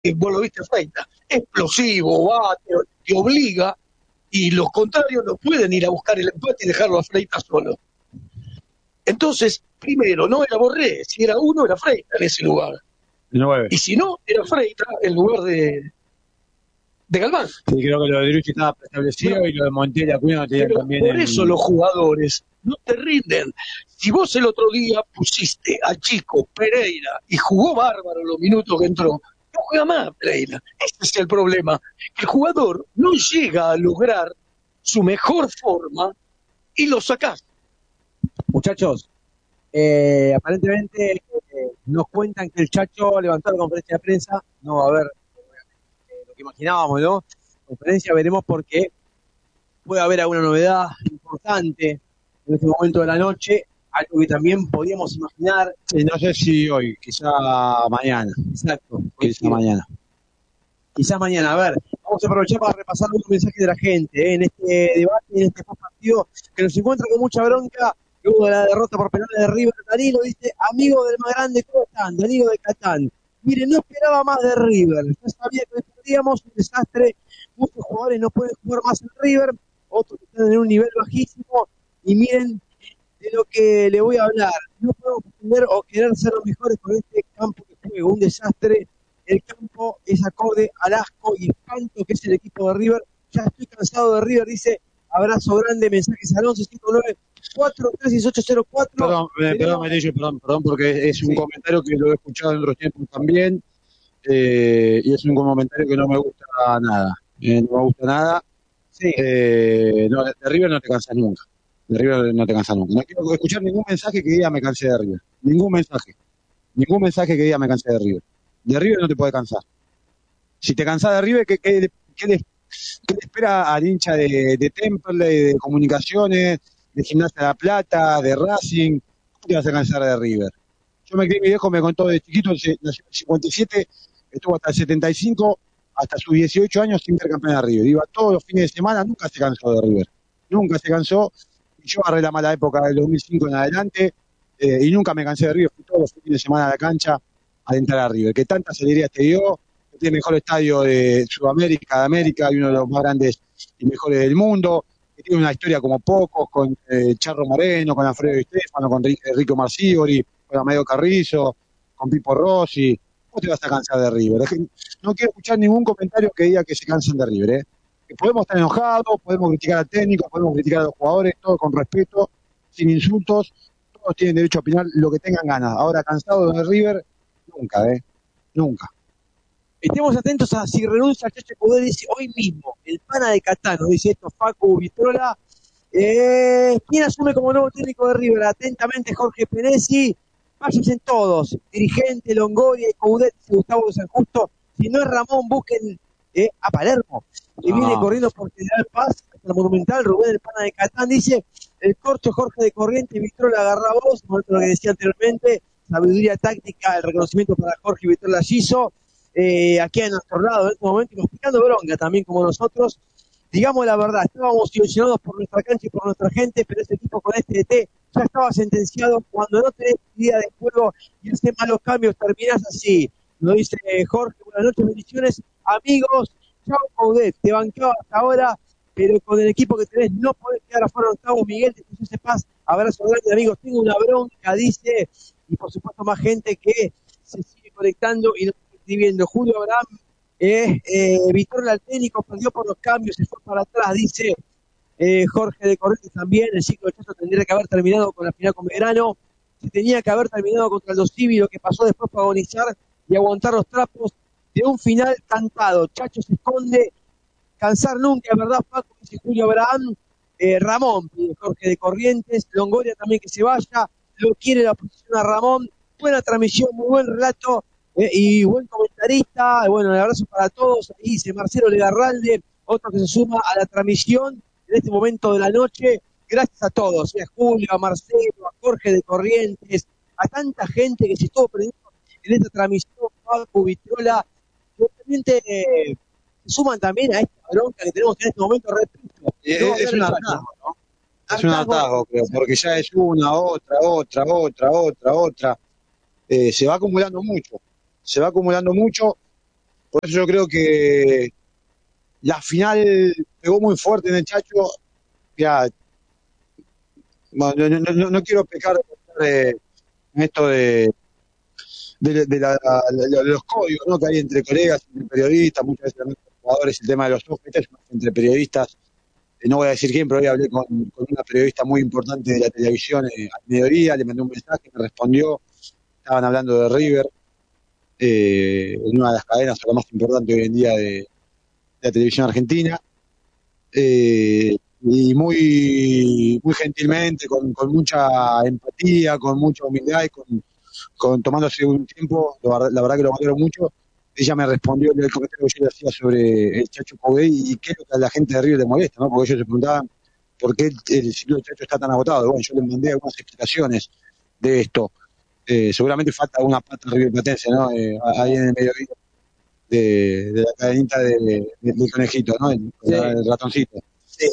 vos lo viste a Freitas, explosivo, bate, te obliga, y los contrarios no pueden ir a buscar el empate y dejarlo a Freitas solo. Entonces, primero, no era Borré, si era uno era Freitas en ese lugar. 9. Y si no, era Freitas en lugar de Galván. Sí, creo que lo de Drucci estaba preestablecido, Bueno, y lo de Montiel y Acuña lo tenían pero también por eso en... los jugadores no te rinden. Si vos el otro día pusiste a Chico Pereira y jugó bárbaro los minutos que entró, no juega más Pereira. Ese es el problema. El jugador no llega a lograr su mejor forma y lo sacás. Muchachos, aparentemente nos cuentan que el Chacho levantó la conferencia de prensa. No va a haber lo que imaginábamos, ¿no? Conferencia, veremos porque puede haber alguna novedad importante en este momento de la noche, algo que también podíamos imaginar. No sé si hoy, quizá mañana. Exacto, Quizá mañana. Quizás mañana. A ver, vamos a aprovechar para repasar unos mensajes de la gente, en este debate, en este partido que nos encuentra con mucha bronca luego de la derrota por penales de River. Danilo dice: amigo del más grande, ¿cómo están? Danilo de Catán. Miren, no esperaba más de River, ya sabía que perdíamos, un desastre, muchos jugadores no pueden jugar más en River, otros están en un nivel bajísimo, y miren de lo que le voy a hablar, no podemos pretender o querer ser los mejores con este campo que juega, un desastre. El campo es acorde al asco y espanto que es el equipo de River. Ya estoy cansado de River, dice. Abrazo grande, mensajes al 1159-431804. Perdón, Melillo, perdón, porque es un comentario que lo he escuchado en otros tiempos también, y es un comentario que no me gusta nada. No me gusta nada. Sí. No, de River no te cansas nunca. De River no te cansas nunca. No quiero escuchar ningún mensaje que diga me cansé de River. Ningún mensaje que diga me cansé de River. De River no te puede cansar. Si te cansás de River, ¿qué le espera al hincha de Temple, de Comunicaciones, de Gimnasia de La Plata, de Racing? ¿Cómo te vas a cansar de River? Yo mi viejo me contó de chiquito, nació en el 57, estuvo hasta el 75, hasta sus 18 años sin ser campeón de River. Iba todos los fines de semana, nunca se cansó de River. Nunca se cansó. Y yo agarré la mala época del 2005 en adelante, y nunca me cansé de River. Fui todos los fines de semana a la cancha a entrar a River. Que tantas alegrías te dio, que tiene el mejor estadio de Sudamérica, de América, y uno de los más grandes y mejores del mundo, que tiene una historia como pocos, con Charro Moreno, con Alfredo Di Stefano, con Rico Marsigori, con Amadeo Carrizo, con Pipo Rossi. ¿Cómo te vas a cansar de River? No quiero escuchar ningún comentario que diga que se cansan de River, Que podemos estar enojados, podemos criticar al técnico, podemos criticar a los jugadores, todo con respeto, sin insultos, todos tienen derecho a opinar lo que tengan ganas. Ahora, cansados de River, nunca, nunca. Estemos atentos a si renuncia al Chacho Coudet, dice hoy mismo, el pana de Catano, dice esto Facu Vitrola. ¿Quién asume como nuevo técnico de River? Atentamente Jorge Penesi. Váyanse todos, dirigente, Longoria y Coudet, Gustavo de San Justo. Si no es Ramón, busquen a Palermo, que viene corriendo por General Paz hasta el Monumental. Rubén, el pana de Catán, dice el corcho Jorge de Corrientes. Vitrola, agarra vos, como lo que decía anteriormente, sabiduría táctica, el reconocimiento para Jorge Vitrola Giso. Aquí a nuestro lado en este momento, masticando bronca también como nosotros. Digamos la verdad, estábamos ilusionados por nuestra cancha y por nuestra gente, pero ese equipo con este DT ya estaba sentenciado. Cuando no tenés idea de juego y haces malos cambios, terminás así. Lo dice Jorge. Buenas noches, bendiciones, amigos. Chao, Coudet, te bancaba hasta ahora, pero con el equipo que tenés no podés quedar afuera. Octavo, Miguel de José Paz, abrazo grande, amigos. Tengo una bronca, dice, y por supuesto más gente que se sigue conectando y nos está escribiendo. Julio Abraham, Vitrola, el técnico, perdió por los cambios, se fue para atrás, dice Jorge de Corrientes también. El ciclo de Chacho tendría que haber terminado con la final con Belgrano, se tenía que haber terminado contra el Dosivi, lo que pasó después para agonizar y aguantar los trapos de un final cantado. Chacho se esconde, cansar nunca, ¿verdad, Paco? Dice Julio Abraham. Ramón, pide Jorge de Corrientes. Longoria también que se vaya, lo quiere la posición a Ramón. Buena transmisión, muy buen relato, y buen comentarista. Bueno, un abrazo para todos. Ahí dice Marcelo Legarralde, otro que se suma a la transmisión en este momento de la noche. Gracias a todos, a Julio, a Marcelo, a Jorge de Corrientes, a tanta gente que se estuvo prendiendo en esta transmisión. Paco, Vitrola, que obviamente se suman también a esta bronca que tenemos en este momento. Repito, es un atasco, ¿no? Es un atasco, creo, porque ya es una, otra. Se va acumulando mucho. Por eso yo creo que la final pegó muy fuerte en el Chacho. Ya, no quiero pecar en esto de los códigos, ¿no?, que hay entre colegas, entre periodistas, muchas veces también entre jugadores, el tema de los sujets, entre periodistas. No voy a decir quién, pero hoy hablé con una periodista muy importante de la televisión al mediodía, le mandé un mensaje, me respondió, estaban hablando de River, en una de las cadenas o la más importante hoy en día de la televisión argentina, y muy gentilmente, con mucha empatía, con mucha humildad y tomándose un tiempo, la verdad que lo valoro mucho. Ella me respondió el comentario que yo le hacía sobre el Chacho Coudet y qué es lo que a la gente de River le molesta, ¿no? Porque ellos se preguntaban por qué el ciclo del Chacho está tan agotado. Bueno, yo les mandé algunas explicaciones de esto. Seguramente falta una pata River Platense, ¿no? Ahí en el medio de la cadenita del conejito, ¿no? El ratoncito. Sí.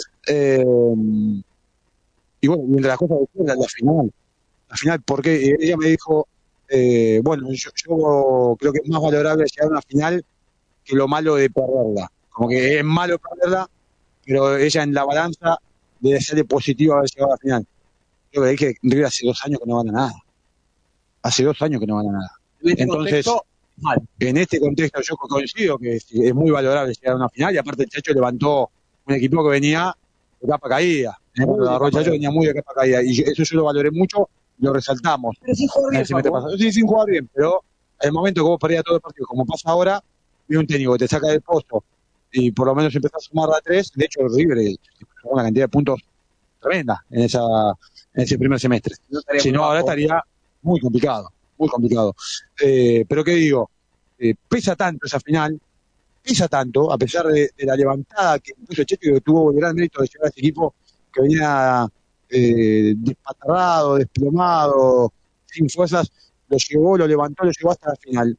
Y bueno, y entre las cosas de la final, porque ella me dijo, bueno, yo creo que es más valorable llegar a una final que lo malo de perderla. Como que es malo perderla, pero ella en la balanza le sale positivo haber llegado a la final. Yo le dije, River hace 2 años que no gana nada. Hace 2 años que no gana nada. Entonces, en este contexto yo coincido que es muy valorable llegar a una final, y aparte el Chacho levantó un equipo que venía de capa caída. Cuando agarró el Chacho venía muy de capa caída, y eso yo lo valoré mucho, lo resaltamos. Pero sin jugar bien, sí, sin jugar bien, pero el momento que vos perdías todo el partido, como pasa ahora, viene un técnico que te saca del pozo y por lo menos empezás a sumar a 3. De hecho, el River sacó una cantidad de puntos tremenda en ese primer semestre. Si no, ahora estaría muy complicado, muy complicado. Pero ¿qué digo? Pesa tanto esa final, pesa tanto, a pesar de la levantada que puso Checho, que tuvo el gran mérito de llevar a ese equipo que venía despatarrado, desplomado, sin fuerzas, lo llevó, lo levantó, lo llevó hasta la final.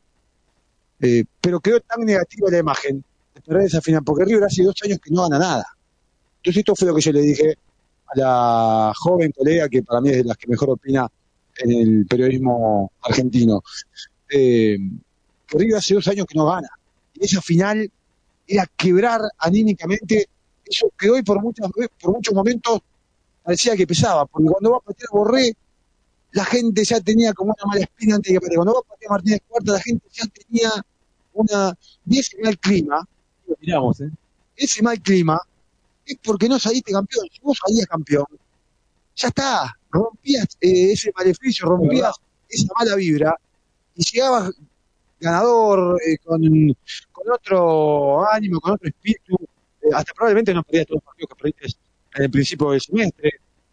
Pero quedó tan negativa la imagen de perder esa final, porque River hace 2 años que no gana nada. Entonces esto fue lo que yo le dije a la joven colega, que para mí es de las que mejor opina en el periodismo argentino, que River hace 2 años que no gana. Y esa final era quebrar anímicamente eso que hoy por muchos momentos parecía que pesaba, porque cuando va a patear Borré, la gente ya tenía como una mala espina antes de que patee. Cuando va a patear Martínez Cuarta, la gente ya tenía y ese mal clima, lo miramos, ese mal clima es porque no saliste campeón. Si vos salías campeón, ya está, rompías ese maleficio, rompías esa mala vibra y llegabas ganador, con otro ánimo, con otro espíritu, hasta probablemente no perdías todos los partidos que perdiste en el principio del semestre,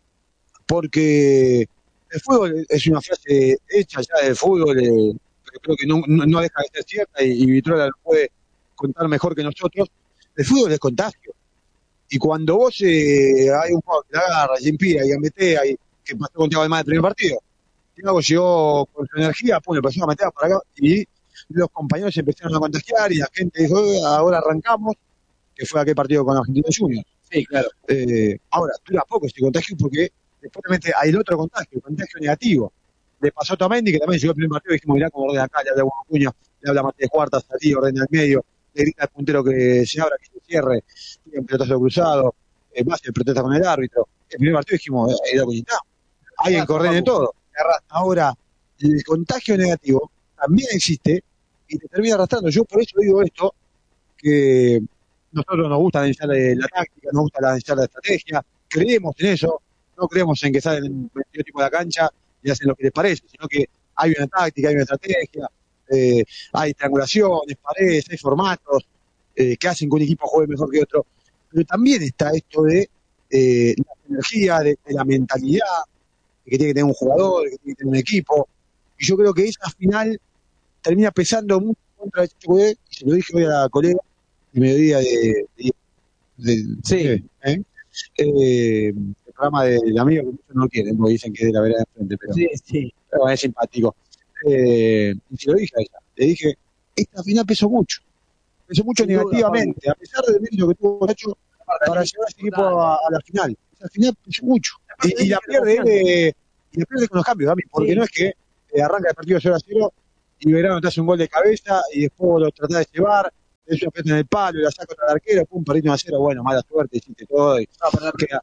porque el fútbol es una frase hecha ya del fútbol, pero creo que no deja de ser cierta, y Vitrola lo puede contar mejor que nosotros. El fútbol es contagio, y cuando vos hay un jugador que la agarra y impida y gambetea, y que pasó con Thiago Almada el primer partido, Thiago llegó con su energía, le pasó a meter para acá, y los compañeros se empezaron a contagiar, y la gente dijo, ahora arrancamos, que fue aquel partido con Argentino Juniors. Sí, claro. Ahora, dura poco este contagio, porque después hay el otro contagio, el contagio negativo. Le pasó a Otamendi, que también llegó el primer partido, y dijimos, mirá cómo ordena acá, le habla a Cuña, le habla a Martínez Cuarta, salí, ordena al medio, le grita al puntero que se abra, que se cierre, tiene un pelotazo cruzado, más se protesta con el árbitro. El primer partido dijimos, alguien que ordene todo. Ahora, el contagio negativo también existe y te termina arrastrando. Yo por eso digo esto, que nosotros nos gusta analizar la táctica, nos gusta analizar la estrategia, creemos en eso, no creemos en que salen 22 tipos de la cancha y hacen lo que les parece, sino que hay una táctica, hay una estrategia, hay triangulaciones, paredes, hay formatos que hacen que un equipo juegue mejor que otro. Pero también está esto de la energía, de la mentalidad, de que tiene que tener un jugador, de que tiene que tener un equipo. Y yo creo que esa final termina pesando mucho contra el Chocobé, y se lo dije hoy a la colega de mediodía el programa del amigo, que muchos no quieren, porque dicen que es de la vereda de frente, pero es simpático. Y se lo dije a ella, le dije, esta final pesó mucho negativamente, a pesar del mérito que tuvo Nacho para llevar a este equipo a la final. Esa final pesó mucho. Y la pierde con los cambios, Dami, porque no es que arranca el partido 0-0 y Belgrano te hace un gol de cabeza y después vos lo tratás de llevar, es una pelota en el palo y la saca contra el arquero, pum, perdiste 1-0, bueno, mala suerte, hiciste todo y queda-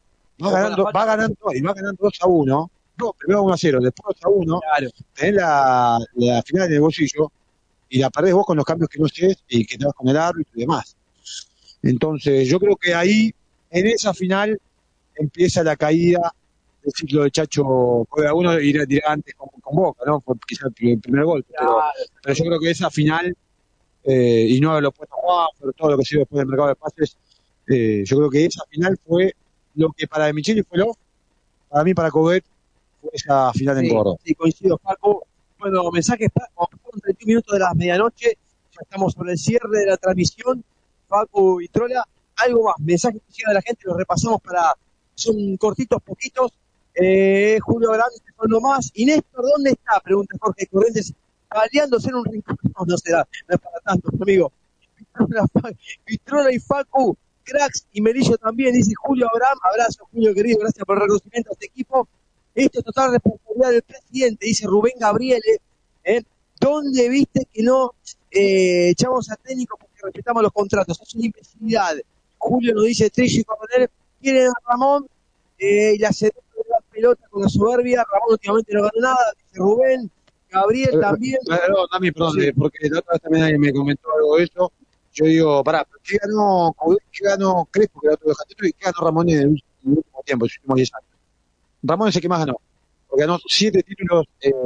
va ganando 2-1, no, primero 1-0, después 2-1, Claro. tenés la final en el bolsillo y la perdés vos con los cambios que no haces y que te vas con el árbitro y demás. Entonces, yo creo que ahí, en esa final, empieza la caída del ciclo de Chacho. Uno dirá antes con Boca, ¿no? Fue quizás el primer gol, pero yo creo que esa final, y no haberlo puesto a Juan, pero todo lo que sirve después del mercado de pases, yo creo que esa final fue lo que para De Micheli fue para mí, para Coudet, fue esa final en Córdoba. Sí, coincido, Paco. Bueno, mensajes, Paco, fueron 31 minutos de la medianoche, ya estamos por el cierre de la transmisión. Paco y Trola, algo más, mensajes que llega de la gente, los repasamos son cortitos, poquitos. Julio Abraham, uno más. Y Néstor, ¿dónde está? Pregunta Jorge Corrientes, baleándose en un rincón. No será, no es para tanto, amigo. Vitrola y Facu, cracks, y Merillo también, dice Julio Abraham. Abrazo, Julio querido, gracias por el reconocimiento a este equipo. Esto es total responsabilidad del presidente, dice Rubén Gabriele. ¿Dónde viste que no echamos a técnicos porque respetamos los contratos? Es una imbecilidad. Julio nos dice Trillo y Coronel, quieren a Ramón y la cedió de la pelota con la soberbia. Ramón últimamente no ganó nada, dice Rubén. Gabriel también. Perdón, porque la otra vez también alguien me comentó algo de eso. Yo digo, ¿qué ganó Crespo, que era otro de Jatero, y qué ganó Ramón en el último tiempo, en los últimos 10 años? Ramón es el que más ganó, porque ganó 7 títulos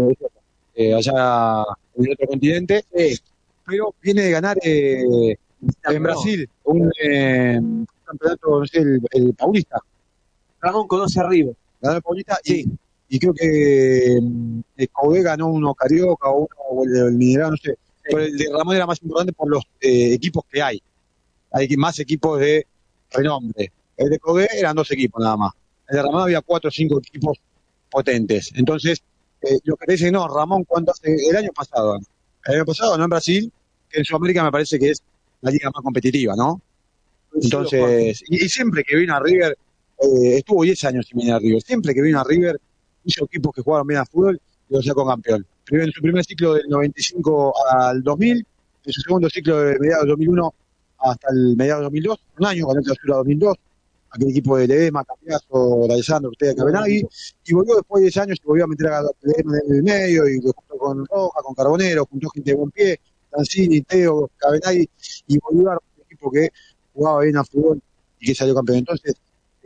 allá en el otro continente, pero viene de ganar en Brasil un campeonato, no sé, el Paulista. Ramón conoce a River. Ganó el Paulista, sí. Y creo que Coudet ganó uno Carioca o el Mineral, no sé. Pero el de Ramón era más importante por los equipos que hay. Hay más equipos de renombre. El de Coudet eran 2 equipos nada más. El de Ramón había 4 o 5 equipos potentes. Entonces, lo que te dicen, no, Ramón, ¿cuánto hace? El año pasado, no en Brasil, que en Sudamérica me parece que es la liga más competitiva, ¿no? Entonces, y siempre que vino a River, estuvo 10 años sin venir a River. Siempre que vino a River, hizo equipos que jugaron bien a fútbol y lo sacó campeón. En su primer ciclo del 95 al 2000, en su segundo ciclo de mediados del 2001 hasta el mediados del 2002, un año, ganó el Clausura 2002, aquel equipo de Ledesma, Cambiaso, Alessandro, Ortega, Cabenagui, y volvió después de 10 años, y volvió a meter a Ledesma en el medio, y junto con Roja, con Carbonero, juntó gente de buen pie, Tancini, Teo, Cabenagui, y volvió a un equipo que jugaba bien a fútbol y que salió campeón. Entonces,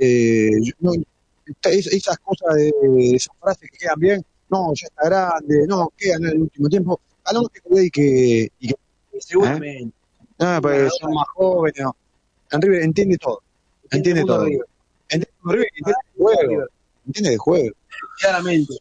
esas cosas esas frases que quedan bien, no, ya está grande, no, quedan en el último tiempo, hablamos que seguramente. Pues son más jóvenes, no. En River entiende todo. Entiende todo. Entiende el juego. Entiende el juego. Claramente.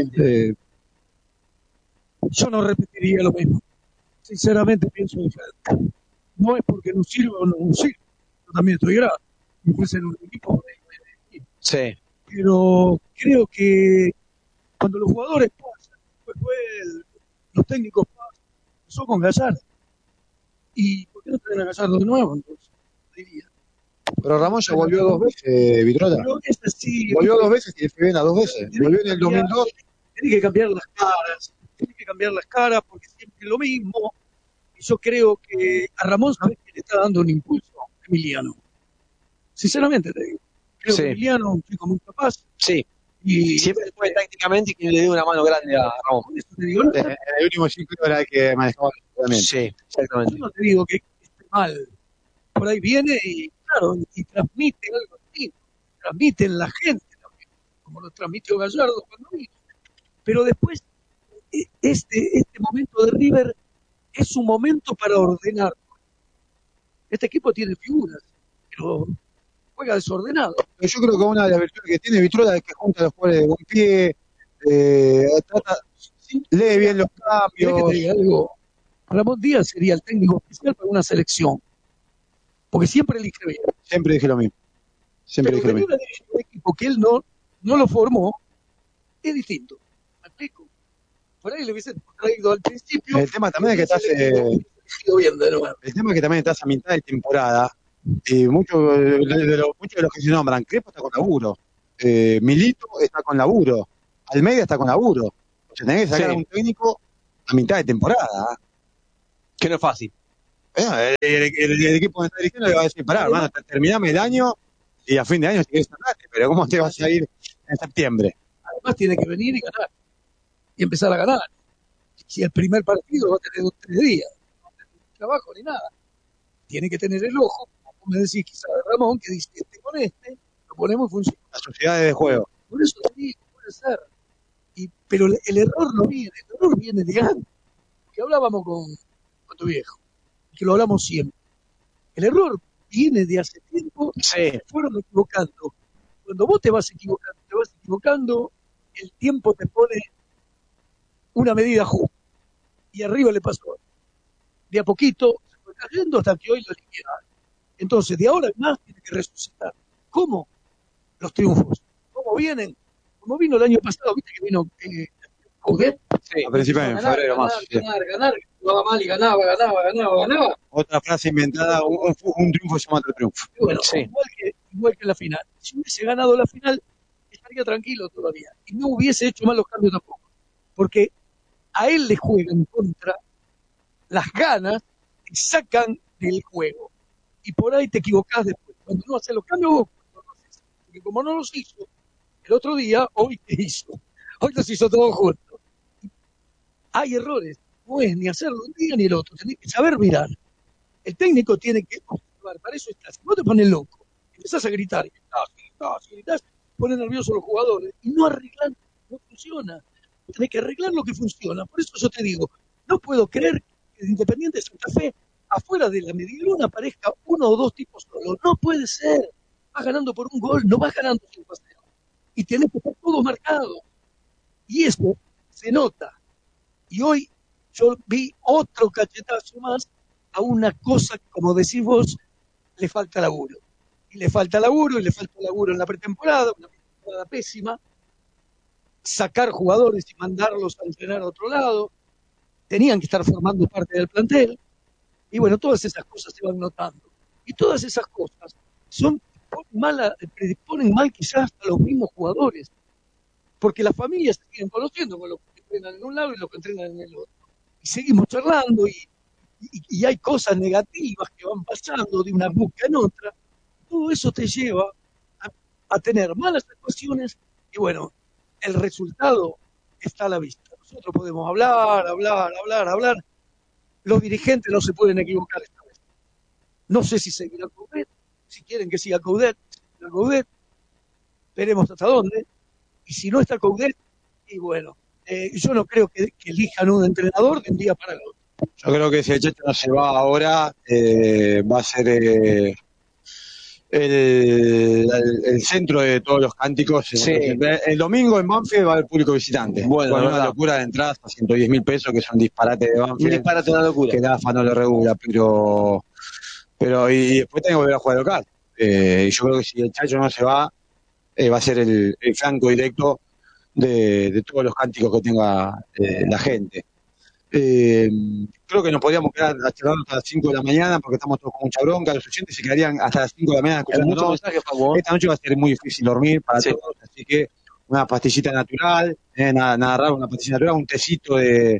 Yo no repetiría lo mismo. Sinceramente pienso diferente. No es porque no sirva o no sirva. Yo también estoy grave. Y fuese en un equipo. Sí. Pero creo que cuando los jugadores pasan, los técnicos pasan, pasó con Gallardo. ¿Y por qué no traen a Gallardo de nuevo? Entonces, diría. Pero Ramón ya volvió 2 veces, Vitrola. Sí, volvió 2 veces y fue bien las 2 veces. Volvió en el 2002. Tiene que cambiar las caras, porque siempre es lo mismo. Y yo creo que a Ramón, ¿sabes que le está dando un impulso? Emiliano. Sinceramente te digo. Creo que Emiliano es un chico muy capaz. Sí. Y siempre fue tácticamente que le dio una mano grande a Ramón. Eso te digo, en el último ciclo era el que manejaba el. Sí, exactamente. Yo no te digo que esté mal. Por ahí viene y, claro, y transmite algo así. Transmite en la gente también, como lo transmitió Gallardo cuando vino. Pero después, este momento de River es un momento para ordenar. Este equipo tiene figuras, pero juega desordenado. Yo creo que una de las virtudes que tiene Vitrola es que junta a los jugadores de buen pie, lee bien los cambios. Que te diga algo? Ramón Díaz sería el técnico oficial para una selección, porque siempre elige bien. Siempre dije lo mismo. Pero que un equipo que él no lo formó, es distinto. ¿Me explico? Por ahí le hubiesen traído al principio. El tema también es que estás el tema es que también estás a mitad de temporada y muchos de los que se nombran, Crespo está con laburo, Milito está con laburo, Almeida está con laburo. O sea, tenés que sacar a un técnico a mitad de temporada. Que no es fácil. El equipo que está dirigiendo le va a decir, pará, hermano, terminame el año y a fin de año si querés andate, pero ¿cómo te vas a ir en septiembre? Además tiene que venir y ganar. Y empezar a ganar. Si el primer partido va a tener 3 días, no tiene trabajo ni nada. Tiene que tener el ojo, como me decís, quizá de Ramón, que dice, con lo ponemos en función. Las sociedades de juego. Por eso te digo, puede ser. Pero el error no viene, el error viene de antes. Que hablábamos con tu viejo, que lo hablamos siempre. El error viene de hace tiempo, se fueron equivocando. Cuando vos te vas equivocando, el tiempo te pone una medida justa. Y arriba le pasó. De a poquito se fue cayendo hasta que hoy lo liquidaron. Entonces, de ahora en más tiene que resucitar. ¿Cómo? Los triunfos. ¿Cómo vienen? Como vino el año pasado, viste que vino Coudet. Sí, a principios de febrero más. Ganar, jugaba mal y ganaba. Otra frase inventada, un triunfo llama otro triunfo. Y bueno, igual que la final. Si hubiese ganado la final, estaría tranquilo todavía. Y no hubiese hecho mal los cambios tampoco. Porque a él le juegan contra las ganas, te sacan del juego. Y por ahí te equivocás después. Cuando no haces los cambios, vos no los haces. Porque como no los hizo el otro día, hoy te hizo. Hoy los hizo todos juntos. Hay errores. No es ni hacerlo un día ni el otro. Tenés que saber mirar. El técnico tiene que observar. Para eso estás. Si vos te pones loco, empezás a gritar, y gritás, ponen nerviosos los jugadores. Y no arreglan, no funciona. Tenés que arreglar lo que funciona. Por eso yo te digo, no puedo creer que el Independiente de Santa Fe, afuera de la medidura, aparezca uno o dos tipos solos. No puede ser. Vas ganando por un gol, no vas ganando 5-0. Y tenés que estar todos marcados. Y eso se nota. Y hoy yo vi otro cachetazo más a una cosa que, como decís vos, le falta laburo. Y le falta laburo en la pretemporada, una pretemporada pésima. Sacar jugadores y mandarlos a entrenar a otro lado. Tenían que estar formando parte del plantel. Y bueno, todas esas cosas se van notando. Y todas esas cosas predisponen mal quizás hasta los mismos jugadores. Porque las familias se siguen conociendo con los que entrenan en un lado y los que entrenan en el otro. Y seguimos charlando y hay cosas negativas que van pasando de una boca en otra. Todo eso te lleva a tener malas actuaciones y bueno, el resultado está a la vista. Nosotros podemos hablar. Los dirigentes no se pueden equivocar esta vez. No sé si seguirá Coudet, si quieren que siga Coudet, veremos hasta dónde. Y si no está Coudet, y bueno, yo no creo que elijan un entrenador de un día para el otro. Yo creo que si el Checho no se va ahora, va a ser el centro de todos los cánticos. Sí. El domingo en Banfield va a haber público visitante. Bueno, una locura de entradas a 110.000 pesos, que son disparate de Banfield. Un disparate, una locura. Que la AFA no lo regula, pero y después tengo que volver a jugar local. Y yo creo que si el Chacho no se va, va a ser el flanco directo de todos los cánticos que tenga la gente. Creo que nos podríamos quedar charlando hasta las 5 de la mañana porque estamos todos con mucha bronca. Los oyentes se quedarían hasta las 5 de la mañana escuchando. Esta noche va a ser muy difícil dormir para todos, así que una pastillita natural, nada raro, una pastilla natural, un tecito de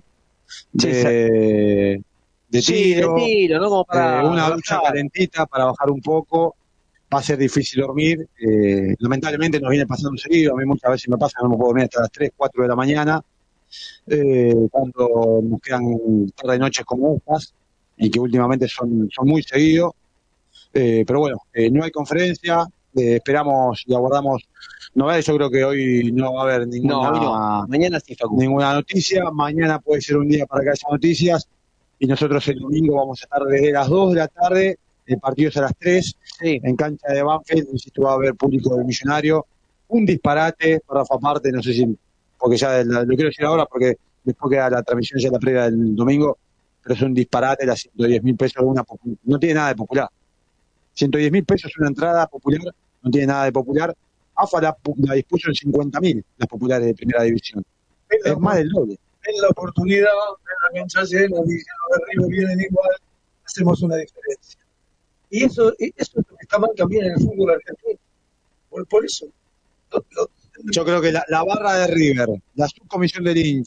tiro, ¿no? Como para una ducha calentita para bajar un poco. Va a ser difícil dormir. Lamentablemente nos viene pasando seguido. A mí muchas veces me pasa, no me puedo dormir hasta las 3, 4 de la mañana. Cuando nos quedan tarde y noches como estas, y que últimamente son muy seguidos. Pero bueno, no hay conferencia. Esperamos y aguardamos novedades. Yo creo que hoy no va a haber Mañana sí, Facu. ninguna noticia. Mañana puede ser un día para que haya noticias. Y nosotros el domingo vamos a estar desde las 2 de la tarde. El partido es a las 3, en cancha de Banfield. Insisto, va a haber público del Millonario. Un disparate, por Rafa Parte, no sé si, porque ya lo quiero decir ahora, porque después queda la transmisión ya la previa del domingo, pero es un disparate, las 110.000 pesos, no tiene nada de popular. 110.000 pesos una entrada popular, no tiene nada de popular. AFA la dispuso en 50.000, las populares de primera división. Es más del doble. En la oportunidad, en la cancha llena, dije, los de River vienen igual, hacemos una diferencia. Y eso es lo que está mal también en el fútbol argentino. Por eso. Yo creo que la barra de River, la subcomisión del hincha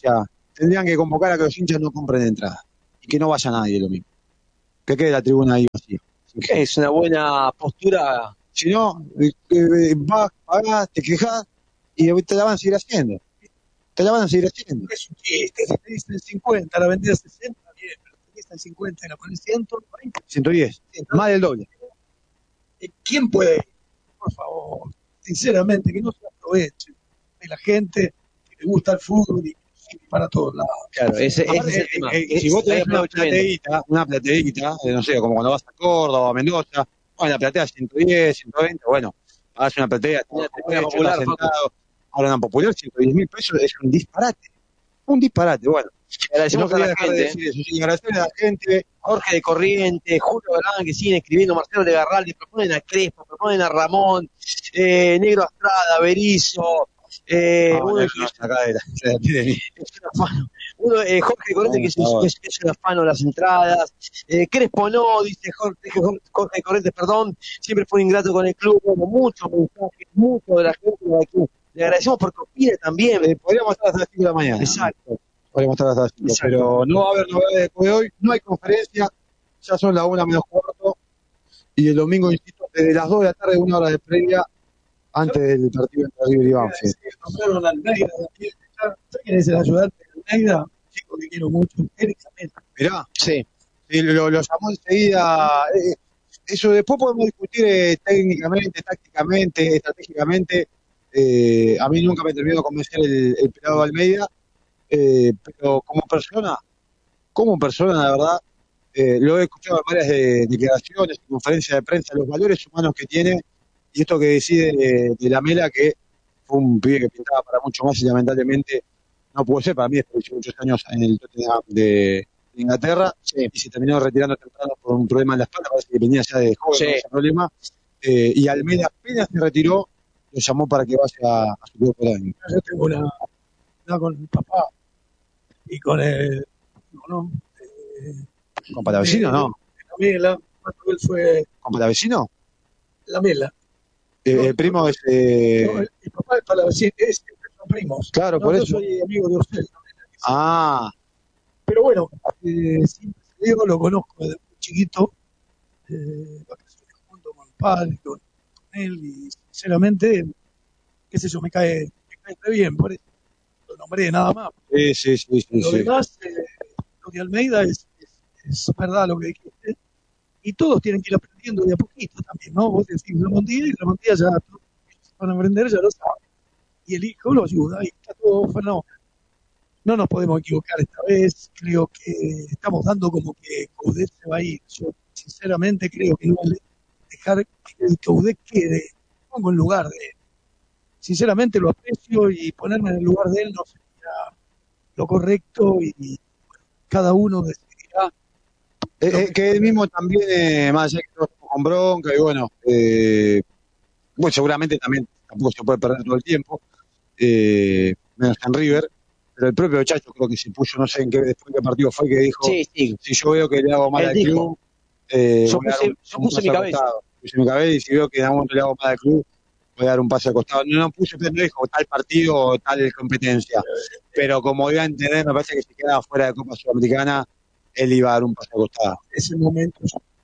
tendrían que convocar a que los hinchas no compren entrada y que no vaya nadie lo mismo. Que quede la tribuna ahí vacía. Es una buena postura. Si no, vas, pagás, te quejás y te la van a seguir haciendo. Te la van a seguir haciendo. Es un chiste, si te dicen 50, la vendida 60, bien, pero si te dicen 50 y la ponen 120, 110, más del doble. ¿quién puede ir? Por favor, sinceramente, que no se aprovechen de la gente que le gusta el fútbol y para todos lados. Claro, ese Aparte, es el tema. si vos tenés una aprovechamiento. plateíta, no sé, como cuando vas a Córdoba o a Mendoza, bueno, la platea 110, 120, bueno, hagas una platea, Una popular, sentado, ahora una popular, 110.000 pesos, es un disparate. Un disparate, bueno. Agradecemos No a la quería dejar de gente. decir eso, sí, agradecerle a la gente. Jorge de Corrientes, Julio Galán, que siguen escribiendo, Marcelo de Garralde, proponen a Crespo, proponen a Ramón, Negro Estrada, Berizo, uno de Jorge de Corrientes, que es un afano de las entradas, Crespo no, dice Jorge de Corrientes, perdón, siempre fue ingrato con el club, bueno, muchos mensajes, mucho de la gente de aquí. Le agradecemos porque opine también. Podríamos estar hasta las 5 de la mañana. Exacto. Podríamos estar hasta las 5, pero no va a haber novedades después de hoy, no hay conferencia, ya son las 1 menos cuarto, y el domingo, insisto, desde las 2 de la tarde, 1 hora de previa, antes del partido entre River y Banfield. Nombraron a Almeida, ¿sabes quién es el ayudante de Almeida? Un chico que quiero mucho, Eric Zameta. Mirá, Sí. lo llamó enseguida. Eso después podemos discutir técnicamente, tácticamente, estratégicamente. A mí nunca me terminó de convencer el pelado Almeida, pero como persona, la verdad, lo he escuchado en varias declaraciones, conferencias de prensa, los valores humanos que tiene y esto que decide de la Mela, que fue un pibe que pintaba para mucho más y lamentablemente no pudo ser. Para mí desperdició muchos años en el Tottenham de Inglaterra, y se terminó retirando temprano por un problema en la espalda, parece que venía ya de joven, ese problema, y Almeida apenas se retiró, lo llamó para que vaya a su club por año. Yo tengo una con mi papá y con el, ¿no? ¿Con Palavecino no? La Mela, cuando él fue ¿Con Palavecino? la Mela. El primo es... No, el papá de Palavecino son primos. Claro, No, por yo eso. soy amigo de usted. Ah, Pero bueno, siempre Diego lo conozco desde muy chiquito, vacaciones junto con el padre, con él, y sinceramente, qué sé yo, me cae re bien, por eso lo nombré nada más. sí. Lo demás, lo de Almeida es verdad lo que dijiste, y todos tienen que ir aprendiendo de a poquito también, ¿no? Vos decís Ramón Díaz, y Ramón Díaz ya todos se van a aprender, ya lo saben, y el hijo lo ayuda, y está todo fenómeno. No nos podemos equivocar esta vez, creo que estamos dando como que Coudet se va a ir. Yo sinceramente creo que no vale dejar que el Coudet quede, pongo en lugar de él. Sinceramente lo aprecio y ponerme en el lugar de él no sería lo correcto y cada uno decidirá. que él mismo también, más allá que todos estamos con bronca, y bueno, seguramente también tampoco se puede perder todo el tiempo, menos en River, pero el propio Chacho creo que se puso, no sé después de qué partido fue, que dijo, Sí. si yo veo que le hago mal Él al dijo, club, yo voy a dar puse mi paso al cabeza. costado. Puse mi cabeza, y si veo que en algún momento le hago mal al club, voy a dar un paso al costado. No puse, pero no dijo tal partido o tal competencia, pero como iba a entender, me parece que si quedaba fuera de Copa Sudamericana, él iba a dar un paso al costado. Ese momento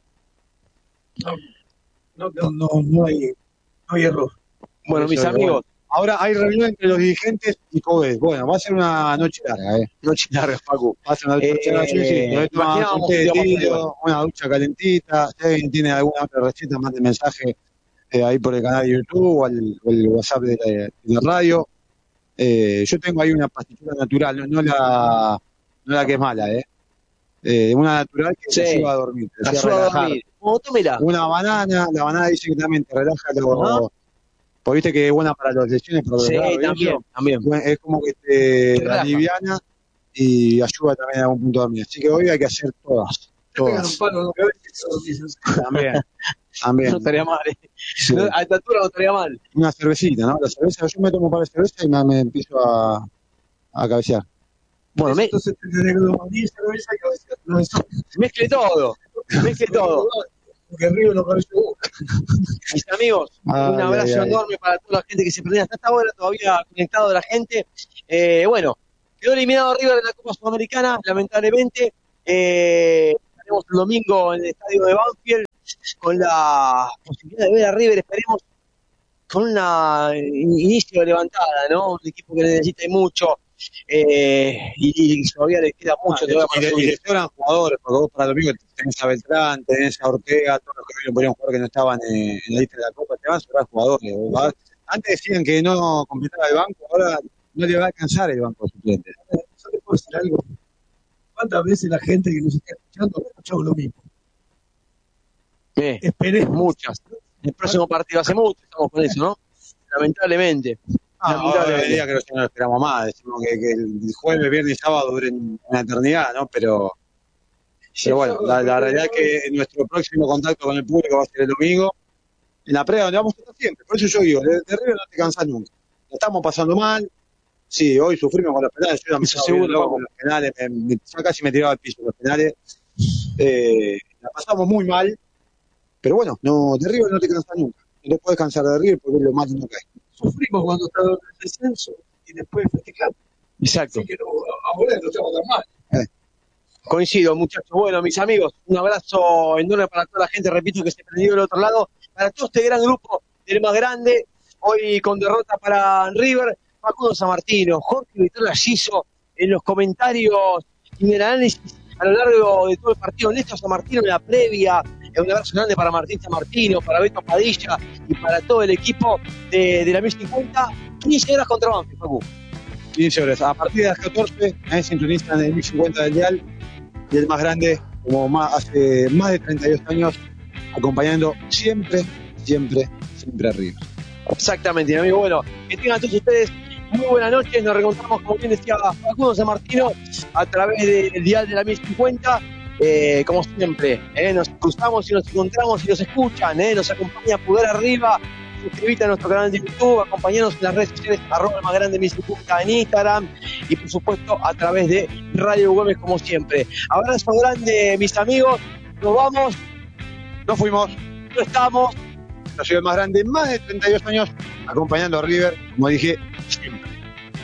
no hay error. Bueno, mis Eso, amigos, ahora hay reunión entre los dirigentes y Coudet. Bueno, va a ser una noche larga, noche larga, Facu. Va a ser una noche larga, sí. Nos imaginábamos un té que de íbamos a hacer tiro, una ducha calentita. Si alguien tiene alguna otra receta, mande mensaje ahí por el canal de YouTube o el WhatsApp de la radio. Yo tengo ahí una pastitura natural, no la que es mala, una natural que te ayuda a dormir. Te ayuda a relajar. dormir. Oh, tómela. Una banana, la banana dice que también te relaja, porque viste que es buena para las lesiones, para los Sí, grados, también. Bueno, es como que te aliviana y ayuda también a algún punto a dormir. Así que hoy hay que hacer todas. Pegan un palo en la cabeza. También. No estaría mal. Sí. A esta altura no estaría mal. Una cervecita, ¿no? La cerveza, yo me tomo un par de cerveza y me empiezo a cabecear. Bueno, entonces te tenés que tomar 10 cervezas y cabecear. No, eso. Mezcle todo. Porque Río no cabece boca. Mis amigos, un abrazo enorme para toda la gente que se perdía hasta esta hora, todavía conectado de la gente. Bueno, Quedó eliminado River en la Copa Sudamericana, lamentablemente. Estaremos el domingo en el estadio de Banfield con la posibilidad de ver a River, esperemos, con un inicio de levantada, ¿no? Un equipo que necesita mucho y todavía le queda mucho. Y le sobran jugadores, porque vos para el domingo tenés a Beltrán, tenés a Ortega, todos los que hoy podían jugar que no estaban en la lista de la Copa, te van a sobrar jugadores. Antes decían que no completaba el banco, ahora no le va a alcanzar el banco de suplentes. Yo te puedo decir algo. ¿Cuántas veces la gente que nos está escuchando ha escuchado lo mismo? Esperemos. Muchas. El próximo partido hace mucho, estamos con eso, ¿no? Lamentablemente. Ahora diría que no lo esperamos más, decimos que el jueves, viernes y sábado duren una eternidad, ¿no? Pero bueno, la realidad es que nuestro próximo contacto con el público va a ser el domingo, en la previa donde vamos a estar siempre. Por eso yo digo, de River no te cansás nunca. Lo estamos pasando mal. Sí, hoy sufrimos con los penales, yo también seguro con los penales, ya casi me tiraba al piso los penales. La pasamos muy mal, pero bueno, de River no te cansás nunca. No te puedes cansar de River porque es lo más lindo que hay. Sufrimos cuando estaba en el descenso y después festejamos. Exacto. Así que ahora no estamos tan mal. Coincido, muchachos. Bueno, mis amigos, un abrazo enorme para toda la gente, repito, que se prendió del otro lado, para todo este gran grupo del más grande, hoy con derrota para River, Facundo Sammartino, Jorge Vitor Gallizo, en los comentarios y en el análisis a lo largo de todo el partido, Néstor Sammartino en la previa. Un abrazo grande para Martín Sammartino, para Beto Padilla y para todo el equipo de la 1050. 15 horas contra Banfield, Facu. 15 horas. A partir de las 14, sintonizan el 1050 del dial y el más grande, como hace más de 32 años, acompañando siempre arriba. Exactamente, mi amigo. Bueno, que tengan todos ustedes muy buenas noches. Nos reencontramos, como bien decía Facundo Sammartino, a través del dial de la 1050. Como siempre, nos cruzamos y nos encontramos y nos escuchan, nos acompaña Pulgar Arriba. Suscríbete a nuestro canal de YouTube, acompañanos en las redes sociales @más_grande_1050 en Instagram y por supuesto a través de Radio Güemes, como siempre. Abrazo grande, mis amigos. Nos vamos, nos fuimos, no estamos. La ciudad más grande, más de 32 años acompañando a River, como dije,